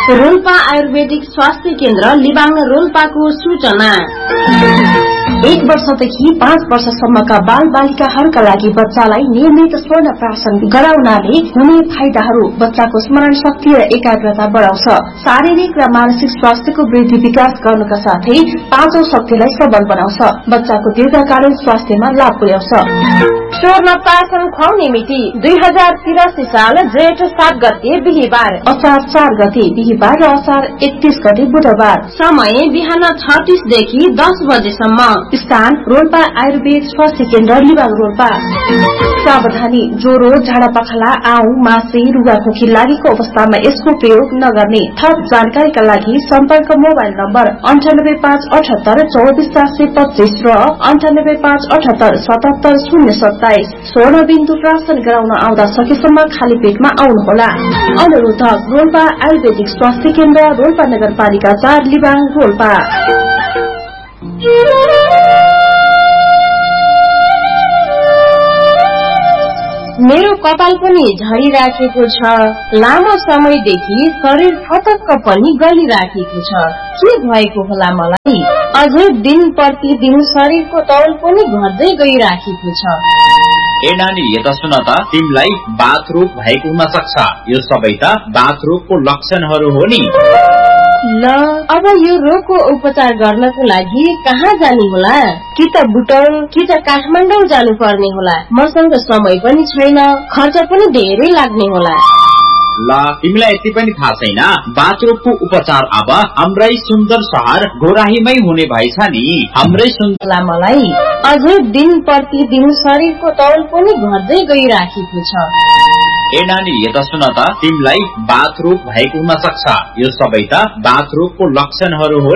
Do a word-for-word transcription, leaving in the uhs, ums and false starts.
रोल्पा आयुर्वेदिक स्वास्थ्य केन्द्र लिबाङ रोल्पाको सूचना। एक वर्षदेखि पाँच वर्षसम्मका बाल बालिकाहरूका लागि बच्चालाई नियमित स्वर्ण प्राशन गराउनाले हुने फाइदाहरू बच्चाको स्मरण शक्ति र एकाग्रता बढाउँछ, शारीरिक र मानसिक स्वास्थ्यको वृद्धि विकास गर्नुका साथै पाँचौं शक्तिलाई सबल बनाउँछ, बच्चाको दीर्घकालीन स्वास्थ्यमा लाभ पुर्याउँछ। स्वर्ण प्राशन खुवाउने मिति दुई हजार तिरासी साल जेठ सात गते बिहिबार, असार चार गते बिहिबार र असार एकतीस गते बुधबार। समय बिहान छ तीस देखि दस बजेसम्म। स्थान रोल्पा आयुर्वेद स्वास्थ्य केन्द्र लिबाङ रोल्पा। सावधानी, ज्वरो, झाडा पखाला, आउ, मासे, रुगाखोकी लागेको अवस्थामा यसको प्रयोग नगर्ने। थप जानकारीका लागि सम्पर्क मोबाइल नम्बर अन्ठानब्बे पाँच अठहत्तर चौबिस चार सय पच्चीस र अन्ठानब्बे पाँच अठहत्तर सतहत्तर शून्य सत्ताइस। स्वर्ण बिन्दु प्राशन गराउन आउँदा सकेसम्म खाली पेटमा आउनुहोला। अनुरोधक रोल्पा आयुर्वेदिक स्वास्थ्य केन्द्र, रोल्पा नगरपालिका चार, लिबाङ रोल्पा। मेरो कपाल पनि झरिराखेको छ, लामो समयदेखि शरीर फटक्क पनि गलिराखेको छ, के भएको होला मलाई? अझै दिन प्रतिदिन शरीरको तौल पनि घट्दै गइराखेको छ। ए नानी, यता सुन त, तिमीलाई बाथरोग भएको हुन सक्छ। यो सबै त बाथरोगको लक्षणहरू हो नि। ल, अब यो रोगको उपचार गर्नको लागि कहाँ जाने होला? कि त बुटौल कि त काठमाडौँ जानु पर्ने होला। मसँग समय पनि छैन, खर्च पनि धेरै लाग्ने होला। ल, तिमीलाई यति पनि थाहा छैन? बाथरोगको उपचार अब हाम्रै सुन्दर शहर गोराहीमै हुने भएछ नि। हाम्रै सुन्दर मलाई अझै दिन प्रतिदिन शरीरको तौल पनि घट्दै गइराखेको छ। ए नानी, यता सुन त, तिमीलाई बाथरोग भएको हुन सक्छ। यो सबै त बाथरोगको लक्षणहरू हो